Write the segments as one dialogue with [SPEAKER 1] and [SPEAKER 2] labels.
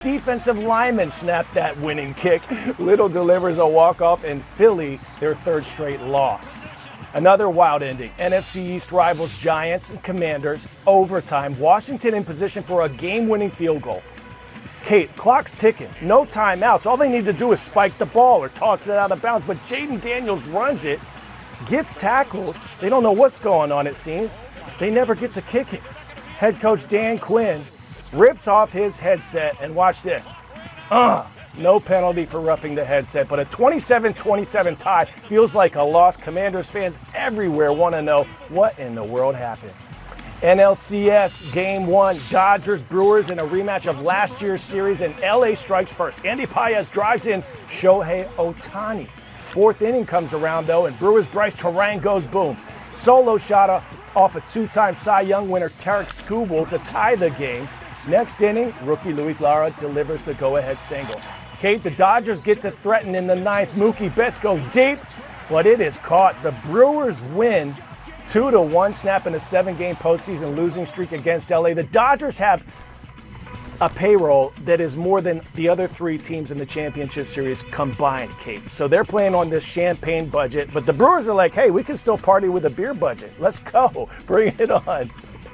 [SPEAKER 1] defensive lineman snapped that winning kick. Little delivers a walk-off, and Philly their third straight loss. Another wild ending. NFC East rivals Giants and Commanders. Overtime. Washington in position for a game-winning field goal. Kate, clock's ticking. No timeouts. All they need to do is spike the ball or toss it out of bounds. But Jaden Daniels runs it, gets tackled. They don't know what's going on, it seems. They never get to kick it. Head coach Dan Quinn rips off his headset, and watch this. No penalty for roughing the headset, but a 27-27 tie feels like a loss. Commanders fans everywhere want to know what in the world happened. NLCS Game 1, Dodgers-Brewers in a rematch of last year's series, and LA strikes first. Andy Paez drives in Shohei Ohtani. Fourth inning comes around, though, and Brewers' Bryce Terang goes boom. Solo shot off a two-time Cy Young winner Tarek Skubal to tie the game. Next inning, rookie Luis Lara delivers the go-ahead single. Kate, the Dodgers get to threaten in the ninth. Mookie Betts goes deep, but it is caught. The Brewers win 2-1, snapping a 7-game postseason losing streak against LA. The Dodgers have a payroll that is more than the other three teams in the championship series combined, Kate. So they're playing on this champagne budget, but the Brewers are like, hey, we can still party with a beer budget. Let's go. Bring it on.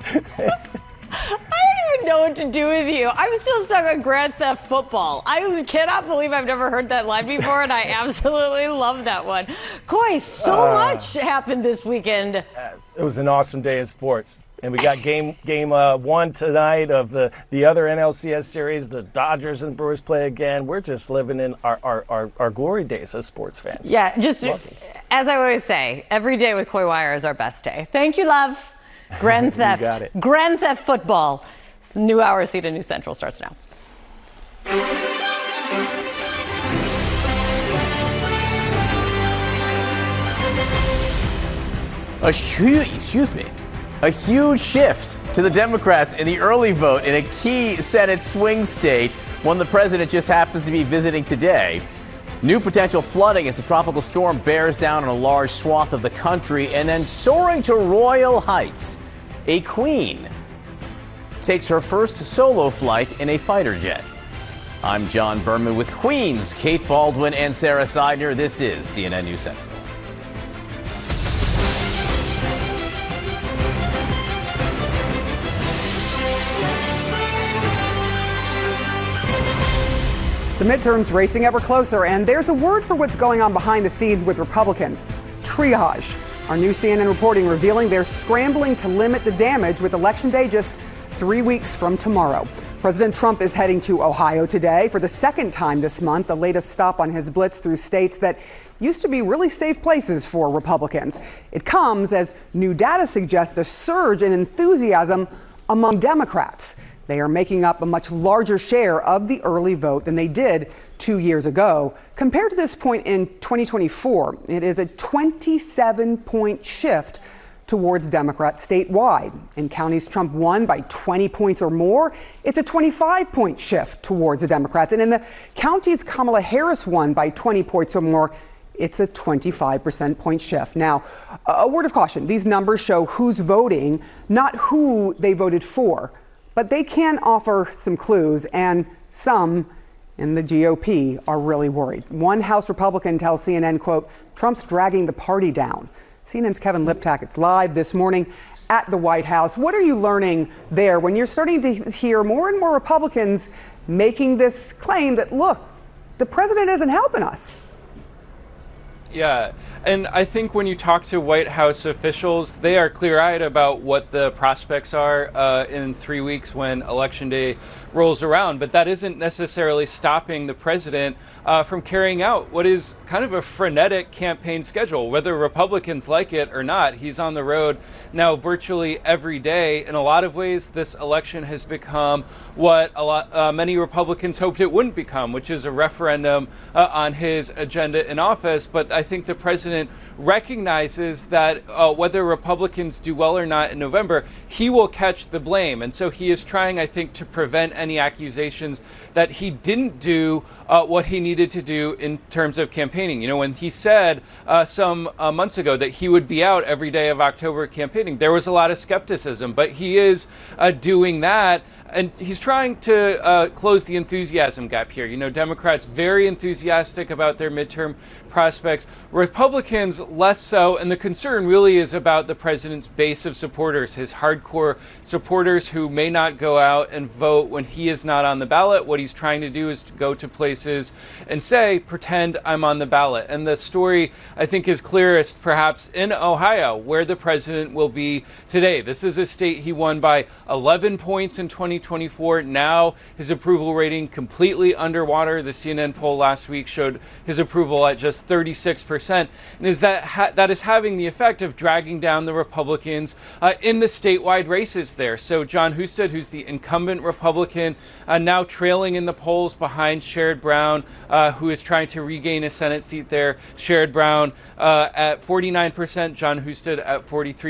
[SPEAKER 2] I don't even know what to do with you. I'm still stuck on Grand Theft Football. I cannot believe I've never heard that line before, and I absolutely love that one. Coy, so much happened this weekend.
[SPEAKER 1] It was an awesome day in sports. And we got game one tonight of the other NLCS series. The Dodgers and Brewers play again. We're just living in our glory days as sports fans.
[SPEAKER 2] Yeah, just as I always say, every day with Coy Wire is our best day. Thank you, love. Grand Theft.
[SPEAKER 1] You got it.
[SPEAKER 2] Grand Theft Football. New hour seat at New Central starts now.
[SPEAKER 3] A huge shift to the Democrats in the early vote in a key Senate swing state, one the president just happens to be visiting today. New potential flooding as a tropical storm bears down on a large swath of the country, and then soaring to royal heights. A queen takes her first solo flight in a fighter jet. I'm John Berman with Queens, Kate Baldwin and Sarah Seidner. This is CNN News Central.
[SPEAKER 4] The midterms racing ever closer, and there's a word for what's going on behind the scenes with Republicans: triage. Our new CNN reporting revealing they're scrambling to limit the damage with Election Day just 3 weeks from tomorrow. President Trump is heading to Ohio today for the second time this month, the latest stop on his blitz through states that used to be really safe places for Republicans. It comes as new data suggests a surge in enthusiasm among Democrats. They are making up a much larger share of the early vote than they did 2 years ago. Compared to this point in 2024, it is a 27-point shift towards Democrats statewide. In counties Trump won by 20 points or more, it's a 25-point shift towards the Democrats. And in the counties Kamala Harris won by 20 points or more, it's a 25% point shift. Now, a word of caution. These numbers show who's voting, not who they voted for. But they can offer some clues, and some in the GOP are really worried. One House Republican tells CNN, quote, Trump's dragging the party down. CNN's Kevin Liptak, it's live this morning at the White House. What are you learning there when you're starting to hear more and more Republicans making this claim that, look, the president isn't helping us?
[SPEAKER 5] Yeah, and I think when you talk to White House officials, they are clear-eyed about what the prospects are in 3 weeks when Election Day rolls around. But that isn't necessarily stopping the president from carrying out what is kind of a frenetic campaign schedule. Whether Republicans like it or not, he's on the road now virtually every day. In a lot of ways, this election has become what many Republicans hoped it wouldn't become, which is a referendum on his agenda in office. But I think the president recognizes that whether Republicans do well or not in November, he will catch the blame. And so he is trying, I think, to prevent any accusations that he didn't do what he needed to do in terms of campaigning. You know, when he said some months ago that he would be out every day of October campaigning, there was a lot of skepticism, but he is doing that. And he's trying to close the enthusiasm gap here. You know, Democrats very enthusiastic about their midterm prospects. Republicans less so. And the concern really is about the president's base of supporters, his hardcore supporters who may not go out and vote when he is not on the ballot. What he's trying to do is to go to places and say, pretend I'm on the ballot. And the story, I think, is clearest perhaps in Ohio, where the president will be today. This is a state he won by 11 points in 2024. Now his approval rating completely underwater. The CNN poll last week showed his approval at just 36%. And is that is having the effect of dragging down the Republicans in the statewide races there. So Jon Husted, who's the incumbent Republican, now trailing in the polls behind Sherrod Brown, who is trying to regain a Senate seat there. Sherrod Brown at 49%, Jon Husted at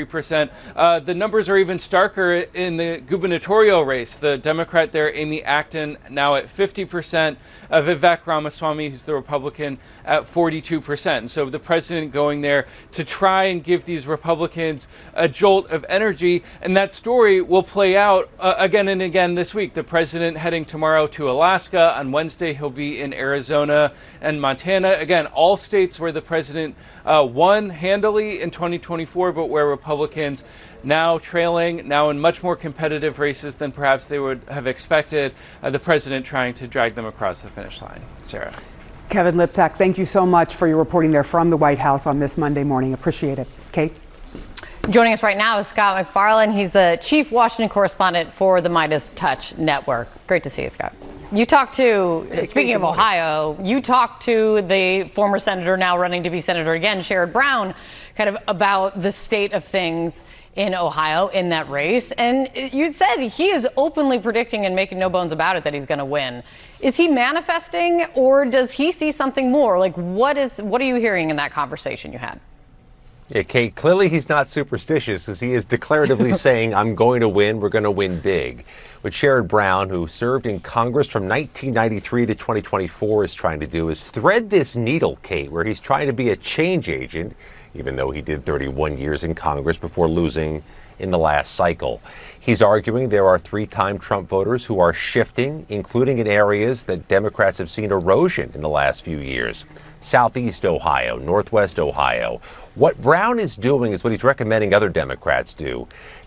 [SPEAKER 5] 43%. The numbers are even starker in the gubernatorial race. The Democrat there, Amy Acton, now at 50%. Vivek Ramaswamy, who's the Republican, at 42%. And so the president going there to try and give these Republicans a jolt of energy. And that story will play out again and again this week. The president heading tomorrow to Alaska. On Wednesday, he'll be in Arizona and Montana. Again, all states where the president won handily in 2024, but where Republicans now trailing, now in much more competitive races than perhaps they would have expected, the president trying to drag them across the finish line. Sarah.
[SPEAKER 4] Kevin Liptak, thank you so much for your reporting there from the White House on this Monday morning. Appreciate it. Kate?
[SPEAKER 2] Joining us right now is Scott MacFarlane. He's the chief Washington correspondent for the Midas Touch Network. Great to see you, Scott. You talked to, speaking of Ohio, you talked to the former senator, now running to be senator again, Sherrod Brown, kind of about the state of things in Ohio in that race. And you said he is openly predicting and making no bones about it that he's going to win. Is he manifesting, or does he see something more? Like, what are you hearing in that conversation you had?
[SPEAKER 6] Yeah, Kate, clearly he's not superstitious, as he is declaratively saying, I'm going to win, we're going to win big. What Sherrod Brown, who served in Congress from 1993 to 2024, is trying to do is thread this needle, Kate, where he's trying to be a change agent, even though he did 31 years in Congress before losing in the last cycle. He's arguing there are three-time Trump voters who are shifting, including in areas that Democrats have seen erosion in the last few years. Southeast Ohio, Northwest Ohio. What Brown is doing is what he's recommending other Democrats do,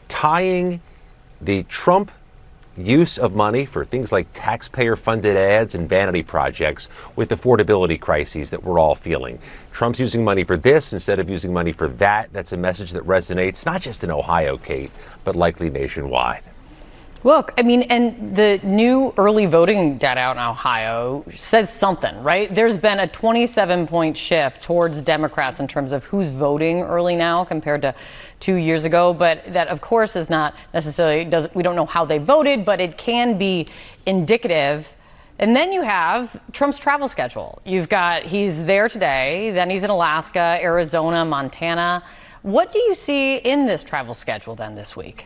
[SPEAKER 6] tying the Trump use of money for things like taxpayer-funded ads and vanity projects with affordability crises that we're all feeling. Trump's using money for this instead of using money for that. That's a message that resonates not just in Ohio, Kate, but likely nationwide.
[SPEAKER 2] Look, I mean, and the new early voting data out in Ohio says something, right? There's been a 27-point shift towards Democrats in terms of who's voting early now compared to 2 years ago. But that, of course, is not necessarily, we don't know how they voted, but it can be indicative. And then you have Trump's travel schedule. You've got, he's there today, then he's in Alaska, Arizona, Montana. What do you see in this travel schedule then this week?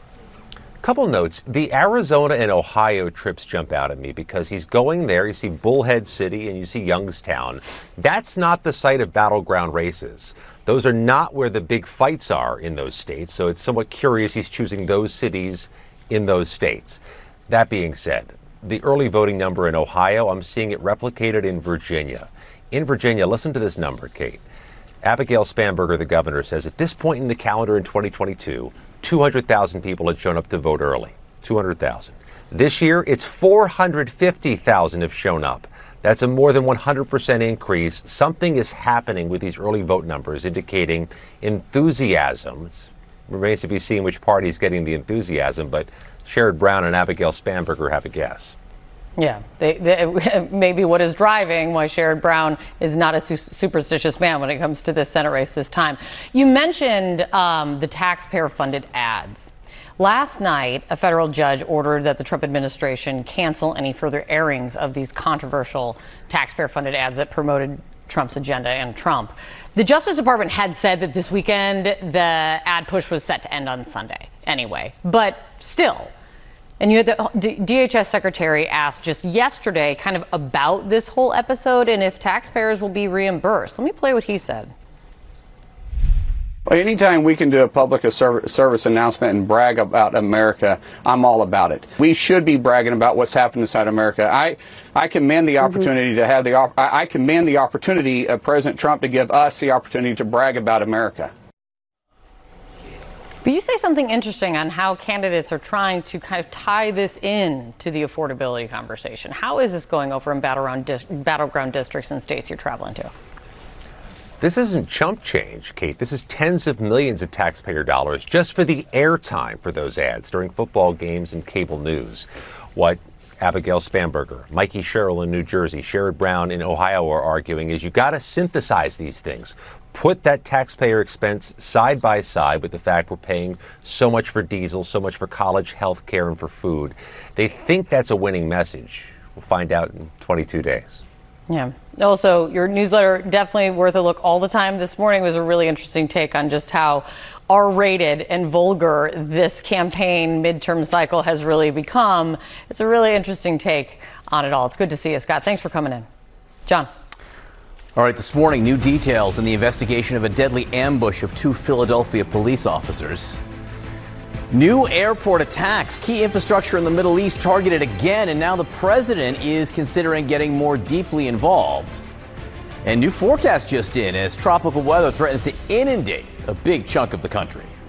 [SPEAKER 6] Couple notes. The Arizona and Ohio trips jump out at me because he's going there. You see Bullhead City and you see Youngstown. That's not the site of battleground races. Those are not where the big fights are in those states. So it's somewhat curious he's choosing those cities in those states. That being said, the early voting number in Ohio, I'm seeing it replicated in Virginia. In Virginia, listen to this number, Kate. Abigail Spanberger, the governor, says at this point in the calendar in 2022, 200,000 people had shown up to vote early. 200,000. This year, it's 450,000 have shown up. That's a more than 100% increase. Something is happening with these early vote numbers, indicating enthusiasm. It remains to be seen which party is getting the enthusiasm, but Sherrod Brown and Abigail Spanberger have a guess.
[SPEAKER 2] Yeah, maybe what is driving why Sherrod Brown is not a superstitious man when it comes to this Senate race this time. You mentioned the taxpayer-funded ads. Last night, a federal judge ordered that the Trump administration cancel any further airings of these controversial taxpayer-funded ads that promoted Trump's agenda and Trump. The Justice Department had said that this weekend the ad push was set to end on Sunday anyway, but still. And you had the DHS secretary asked just yesterday kind of about this whole episode and if taxpayers will be reimbursed. Let me play what he said.
[SPEAKER 7] Well, anytime we can do a public service announcement and brag about America, I'm all about it. We should be bragging about what's happened inside America. I commend the opportunity to have I commend the opportunity of President Trump to give us the opportunity to brag about America.
[SPEAKER 2] But you say something interesting on how candidates are trying to kind of tie this in to the affordability conversation. How is this going over in battleground districts and states you're traveling to?
[SPEAKER 6] This isn't chump change, Kate. This is tens of millions of taxpayer dollars just for the airtime for those ads during football games and cable news. What Abigail Spanberger, Mikey Sherrill in New Jersey, Sherrod Brown in Ohio are arguing is you got to synthesize these things. Put that taxpayer expense side by side with the fact we're paying so much for diesel, so much for college, health care, and for food. They think that's a winning message. We'll find out in 22 days.
[SPEAKER 2] Yeah. Also, your newsletter, definitely worth a look all the time. This morning was a really interesting take on just how R-rated and vulgar this campaign midterm cycle has really become. It's a really interesting take on it all. It's good to see you, Scott. Thanks for coming in. John.
[SPEAKER 3] All right, this morning, new details in the investigation of a deadly ambush of 2 Philadelphia police officers. New airport attacks, key infrastructure in the Middle East targeted again, and now the president is considering getting more deeply involved. And new forecast just in as tropical weather threatens to inundate a big chunk of the country.